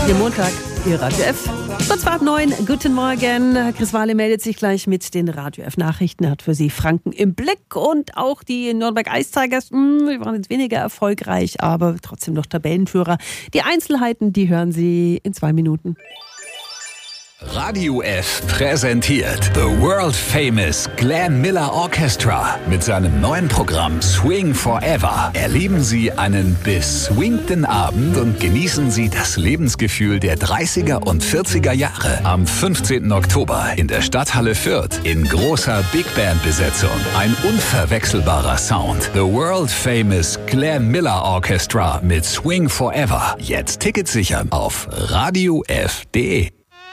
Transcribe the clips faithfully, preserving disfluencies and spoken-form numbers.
Ihr Montag, Ihr Radio F. Kurz vor halb neun, guten Morgen. Chris Wahle meldet sich gleich mit den Radio F-Nachrichten. Er hat für Sie Franken im Blick und auch die Nürnberg Ice Tigers. Mh, wir waren jetzt weniger erfolgreich, aber trotzdem noch Tabellenführer. Die Einzelheiten, die hören Sie in zwei Minuten. Radio F präsentiert The World Famous Glenn Miller Orchestra mit seinem neuen Programm Swing Forever. Erleben Sie einen beswingten Abend und genießen Sie das Lebensgefühl der dreißiger und vierziger Jahre am fünfzehnten Oktober in der Stadthalle Fürth in großer Big Band Besetzung. Ein unverwechselbarer Sound. The World Famous Glenn Miller Orchestra mit Swing Forever. Jetzt Tickets sichern auf radio f punkt de.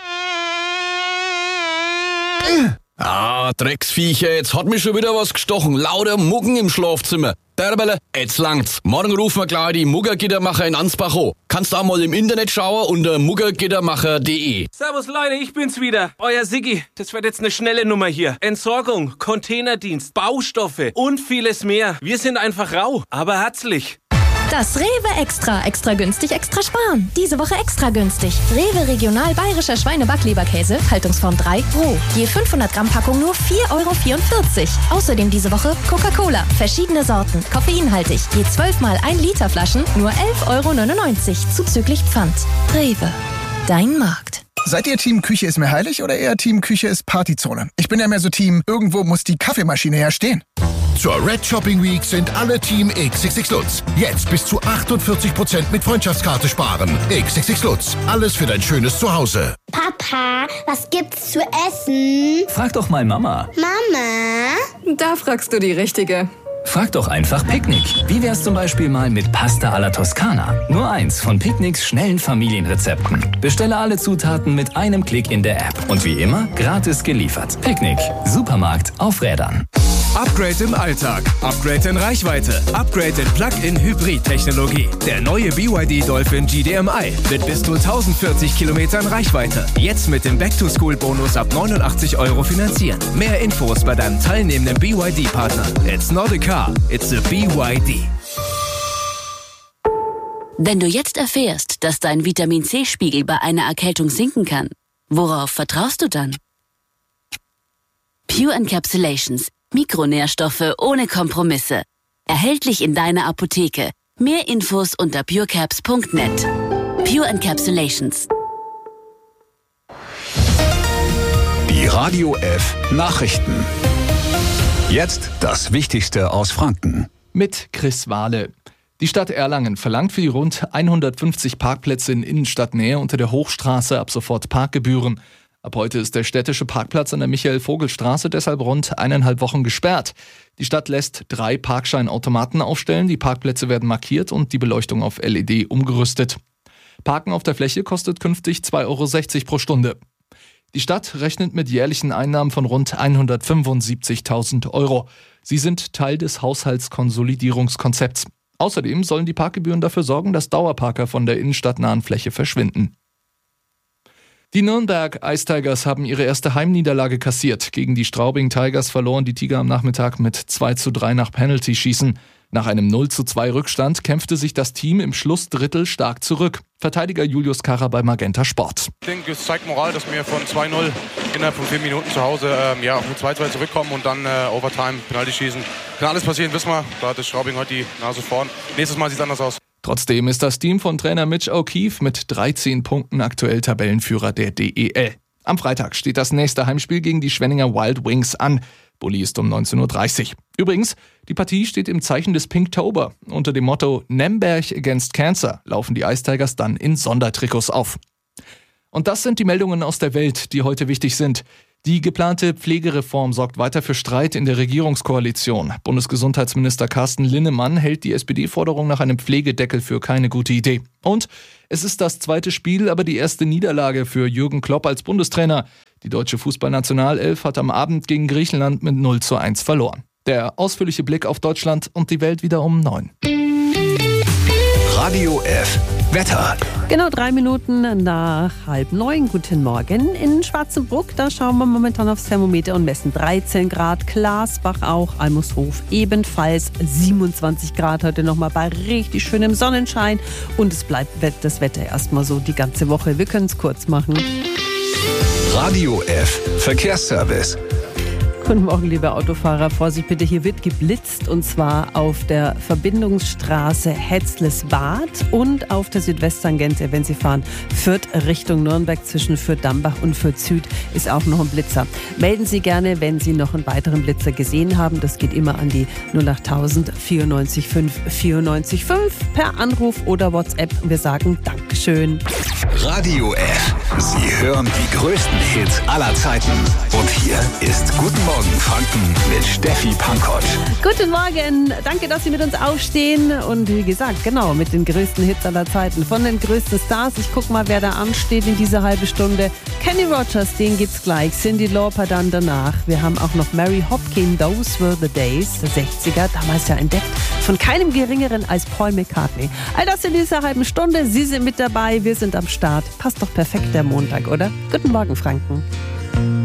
Ah, Drecksviecher, jetzt hat mich schon wieder was gestochen. Lauter Muggen im Schlafzimmer. Derbele, jetzt langt's. Morgen rufen wir gleich die Muggergittermacher in Ansbach an. Kannst auch mal im Internet schauen unter muggergittermacher punkt de. Servus Leute, ich bin's wieder. Euer Siggi. Das wird jetzt eine schnelle Nummer hier. Entsorgung, Containerdienst, Baustoffe und vieles mehr. Wir sind einfach rau, aber herzlich. Das Rewe Extra. Extra günstig, extra sparen. Diese Woche extra günstig. Rewe Regional Bayerischer Schweine-Backleberkäse, Haltungsform drei, roh. Je fünfhundert Gramm Packung nur vier Euro vierundvierzig. Außerdem diese Woche Coca-Cola. Verschiedene Sorten, koffeinhaltig. Je zwölf mal ein Liter Flaschen, nur elf Euro neunundneunzig. Zuzüglich Pfand. Rewe. Dein Markt. Seid ihr Team Küche ist mir heilig oder eher Team Küche ist Partyzone? Ich bin ja mehr so Team, irgendwo muss die Kaffeemaschine ja stehen. Zur Red Shopping Week sind alle Team X X X Lutz. Jetzt bis zu achtundvierzig Prozent mit Freundschaftskarte sparen. X X X Lutz. Alles für dein schönes Zuhause. Papa, was gibt's zu essen? Frag doch mal Mama. Mama? Da fragst du die Richtige. Frag doch einfach Picknick. Wie wär's zum Beispiel mal mit Pasta alla Toskana? Nur eins von Picknicks schnellen Familienrezepten. Bestelle alle Zutaten mit einem Klick in der App. Und wie immer, gratis geliefert. Picknick. Supermarkt auf Rädern. Upgrade im Alltag, Upgrade in Reichweite, Upgrade in Plug-in-Hybrid-Technologie. Der neue B Y D Dolphin G D M I mit bis zu tausendvierzig Kilometern Reichweite. Jetzt mit dem Back-to-School-Bonus ab neunundachtzig Euro finanzieren. Mehr Infos bei deinem teilnehmenden B Y D-Partner. It's not a car, it's a B Y D. Wenn du jetzt erfährst, dass dein Vitamin-C-Spiegel bei einer Erkältung sinken kann, worauf vertraust du dann? Pure Encapsulations. Mikronährstoffe ohne Kompromisse. Erhältlich in deiner Apotheke. Mehr Infos unter purecaps punkt net. Pure Encapsulations. Die Radio F Nachrichten. Jetzt das Wichtigste aus Franken. Mit Chris Wahle. Die Stadt Erlangen verlangt für die rund hundertfünfzig Parkplätze in Innenstadtnähe unter der Hochstraße ab sofort Parkgebühren. Ab heute ist der städtische Parkplatz an der Michael-Vogel-Straße deshalb rund eineinhalb Wochen gesperrt. Die Stadt lässt drei Parkscheinautomaten aufstellen, die Parkplätze werden markiert und die Beleuchtung auf L E D umgerüstet. Parken auf der Fläche kostet künftig zwei Euro sechzig pro Stunde. Die Stadt rechnet mit jährlichen Einnahmen von rund hundertfünfundsiebzigtausend Euro. Sie sind Teil des Haushaltskonsolidierungskonzepts. Außerdem sollen die Parkgebühren dafür sorgen, dass Dauerparker von der innenstadtnahen Fläche verschwinden. Die Nürnberg Ice Tigers haben ihre erste Heimniederlage kassiert. Gegen die Straubing Tigers verloren die Tiger am Nachmittag mit zwei zu drei nach Penalty-Schießen. Nach einem null zu zwei Rückstand kämpfte sich das Team im Schlussdrittel stark zurück. Verteidiger Julius Karrer bei Magenta Sport. Ich denke, es zeigt Moral, dass wir von zwei null innerhalb von vier Minuten zu Hause ähm, ja, auf eine zwei zwei zurückkommen und dann äh, Overtime, Penalty schießen. Kann alles passieren, wissen wir. Da hat das Straubing heute die Nase vorn. Nächstes Mal sieht es anders aus. Trotzdem ist das Team von Trainer Mitch O'Keefe mit dreizehn Punkten aktuell Tabellenführer der D E L. Am Freitag steht das nächste Heimspiel gegen die Schwenninger Wild Wings an. Bulli ist um neunzehn Uhr dreißig. Übrigens, die Partie steht im Zeichen des Pinktober. Unter dem Motto Nemberg against Cancer laufen die Ice Tigers dann in Sondertrikots auf. Und das sind die Meldungen aus der Welt, die heute wichtig sind. Die geplante Pflegereform sorgt weiter für Streit in der Regierungskoalition. Bundesgesundheitsminister Carsten Linnemann hält die S P D-Forderung nach einem Pflegedeckel für keine gute Idee. Und es ist das zweite Spiel, aber die erste Niederlage für Jürgen Klopp als Bundestrainer. Die deutsche Fußballnationalelf hat am Abend gegen Griechenland mit null zu eins verloren. Der ausführliche Blick auf Deutschland und die Welt wieder um neun. Radio F Wetter. Genau drei Minuten nach halb neun. Guten Morgen. In Schwarzenbruck, da schauen wir momentan aufs Thermometer und messen dreizehn Grad. Glasbach auch, Almushof ebenfalls siebenundzwanzig Grad. Heute nochmal bei richtig schönem Sonnenschein. Und es bleibt das Wetter erstmal so die ganze Woche. Wir können es kurz machen. Radio F Verkehrsservice. Guten Morgen, liebe Autofahrer. Vorsicht bitte, hier wird geblitzt und zwar auf der Verbindungsstraße Hetzles-Bad und auf der Südwesttangente, wenn Sie fahren, Fürth Richtung Nürnberg zwischen Fürth-Dambach und Fürth-Süd ist auch noch ein Blitzer. Melden Sie gerne, wenn Sie noch einen weiteren Blitzer gesehen haben. Das geht immer an die null acht tausend vierundneunzig fünf vierundneunzig fünf per Anruf oder WhatsApp. Wir sagen Dankeschön. Radio F. Sie hören die größten Hits aller Zeiten. Und hier ist Guten Morgen Franken mit Steffi Pankott. Guten Morgen, danke, dass Sie mit uns aufstehen und wie gesagt, genau, mit den größten Hits aller Zeiten, von den größten Stars. Ich guck mal, wer da ansteht in dieser halbe Stunde. Kenny Rogers, den gibt's gleich, Cyndi Lauper dann danach. Wir haben auch noch Mary Hopkin, Those Were the Days, der sechziger, damals ja entdeckt, von keinem geringeren als Paul McCartney. All das in dieser halben Stunde, Sie sind mit dabei, wir sind am Start. Passt doch perfekt der Montag, oder? Guten Morgen, Franken.